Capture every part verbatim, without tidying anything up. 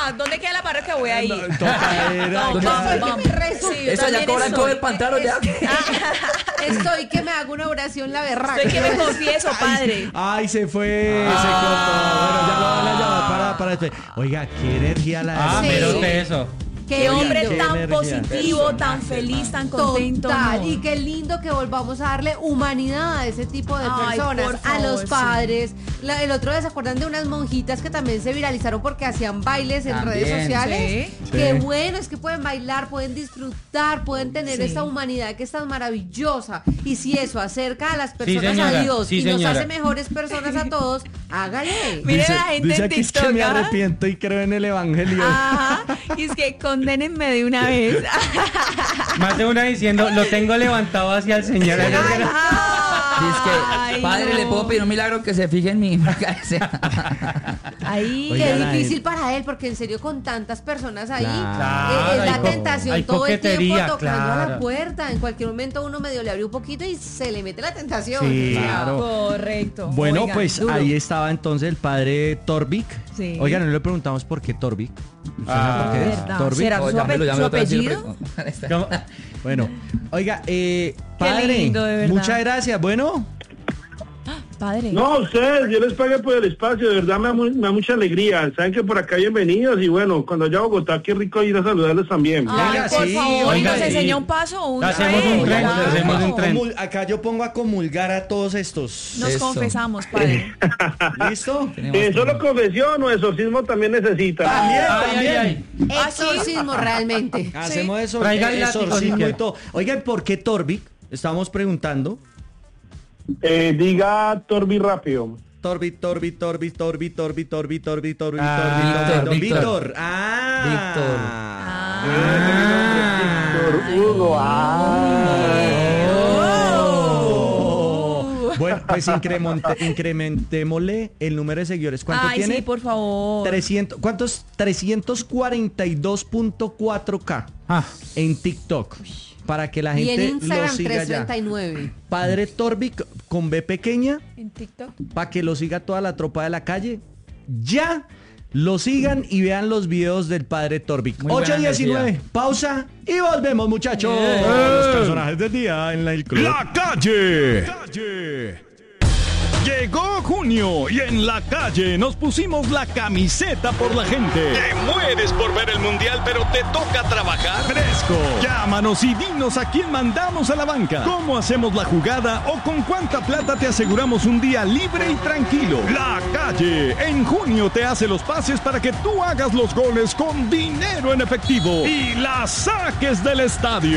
Toca, ¿dónde queda la parroquia? Voy ahí. No, toca ir a- Vamos, Estoy vamos. que me rezo. Sí, yo Eso ya también cobran estoy. con el pantalón ya. Estoy que me hago una oración la berraca. Estoy que me confieso, padre. Ay, se fue, se cortó. Bueno, ya lo van a llamar para, para después. Oiga, qué energía la de Ah, Sí. pero usted eso. Qué Oiga, hombre qué tan energía. positivo, tan feliz, tan contento. Total, no. y qué lindo que volvamos a darle humanidad a ese tipo de Ay, personas, por a favor, los sí. padres. La- el otro día se acuerdan de unas monjitas que también se viralizaron porque hacían bailes en También, redes sociales. sí. Qué Sí. bueno, es que pueden bailar, pueden disfrutar, pueden tener Sí. esa humanidad que es tan maravillosa. Y si eso acerca a las personas señora, a Dios sí, y nos señora. hace mejores personas a todos, hágale. Mire la gente dice en aquí es que TikTok, me ¿ah? arrepiento y creo en el evangelio. Ajá. Y es que condénenme de una vez. Más de una diciendo, lo tengo levantado hacia el Señor. Ay, Dice ay, que, padre, no. le puedo pedir un milagro que se fije en mí. Ahí. Oiga, Qué la difícil gente- para él, porque en serio con tantas personas ahí, Claro. eh, es Hay la co- tentación hay todo el tiempo coquetería, tocando a la claro. puerta. En cualquier momento uno medio le abre un poquito y se le mete la tentación. Sí, O sea, claro. Correcto. Bueno, Oigan, pues duro. ahí estaba entonces el padre Torvik. Sí. Oigan, no le preguntamos por qué Torvik. ¿Usted Ah, sabe por qué es? ¿verdad? Torvik. ¿Será Oh, su, llámelo, ape- llámelo su otra vez, sí, apellido? ¿Cómo? Bueno, oiga, eh, padre, lindo, de verdad. muchas gracias. Bueno, Padre. No, ustedes, yo les pague por el espacio, de verdad me da, mu- me da mucha alegría. Saben que por acá bienvenidos y bueno, cuando vaya a Bogotá, qué rico ir a saludarlos también. Ay, Venga, por sí, favor, oiga, nos sí. enseña un paso o un Hacemos tren. un tren, Claro. hacemos un tren. comul- acá yo pongo a comulgar a todos estos. Nos Eso. confesamos, padre. ¿Listo? Tenemos Eh, que- ¿Solo confesión o exorcismo también necesita? También, Ay, también. ay, ay. Exorcismo realmente. Hacemos eso, Traiga eh, el látigo, exorcismo si y quiere. todo. Oigan, ¿por qué Torvik? Estamos preguntando. Eh, diga Torbi rápido. Torbi, Torbi, Torbi, Torbi, Torbi, Torbi, Torbi, Torbi, Ah, Torbi, Torbi, Víctor, Víctor. Ah. Víctor Hugo. Oh. Bueno, pues incremente- incrementémosle el número de seguidores. ¿Cuánto Ay, tiene? sí, por favor. trescientos, ¿cuántos? trescientos cuarenta y dos punto cuatro K Ah, en TikTok. Para que la Y gente en Instagram lo siga ya. trescientos treinta y nueve. Padre Torvik con B pequeña, En TikTok. para que lo siga toda la tropa de la calle. Ya lo sigan y vean los videos del padre Torvik. Muy buena ocho diecinueve, energía. pausa y volvemos, muchachos. Los personajes del día en la el club. La calle. Llegó junio y en la calle nos pusimos la camiseta por la gente. Te mueres por ver el mundial, pero te toca trabajar fresco. Llámanos y dinos a quién mandamos a la banca, cómo hacemos la jugada o con cuánta plata te aseguramos un día libre y tranquilo. La calle en junio te hace los pases para que tú hagas los goles con dinero en efectivo y la saques del estadio.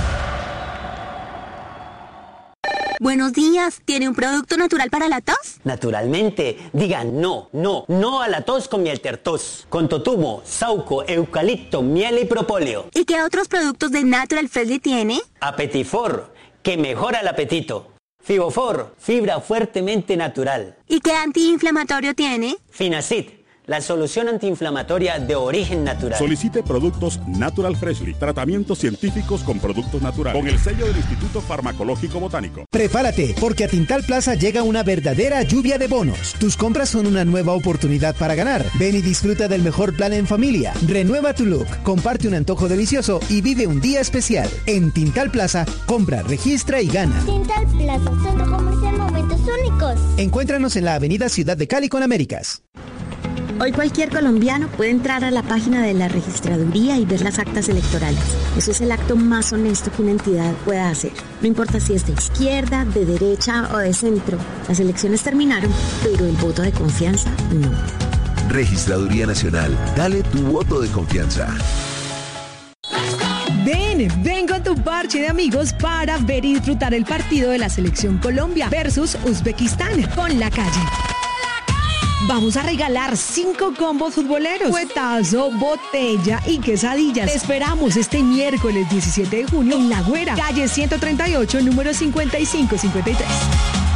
Buenos días, ¿tiene un producto natural para la tos? Naturalmente, diga no, no, no a la tos con miel tertos, con totumo, sauco, eucalipto, miel y propóleo. ¿Y qué otros productos de Natural Freshly tiene? Apetifor, que mejora el apetito. Fibofor, fibra fuertemente natural. ¿Y qué antiinflamatorio tiene? Finacid, la solución antiinflamatoria de origen natural. Solicite productos Natural Freshly, tratamientos científicos con productos naturales, con el sello del Instituto Farmacológico Botánico. Prepárate, porque a Tintal Plaza llega una verdadera lluvia de bonos. Tus compras son una nueva oportunidad para ganar. Ven y disfruta del mejor plan en familia. Renueva tu look, comparte un antojo delicioso y vive un día especial. En Tintal Plaza, compra, registra y gana. Tintal Plaza, Centro Comercial Momentos Únicos. Encuéntranos en la avenida Ciudad de Cali con Américas. Hoy cualquier colombiano puede entrar a la página de la registraduría y ver las actas electorales. Eso es el acto más honesto que una entidad pueda hacer. No importa si es de izquierda, de derecha o de centro. Las elecciones terminaron, pero el voto de confianza no. Registraduría Nacional. Dale tu voto de confianza. Ven, ven con tu parche de amigos para ver y disfrutar el partido de la Selección Colombia versus Uzbekistán con La Calle. Vamos a regalar cinco combos futboleros, cuetazo, botella y quesadillas. Te esperamos este miércoles diecisiete de junio en La Güera, calle ciento treinta y ocho, número cincuenta y cinco cincuenta y tres.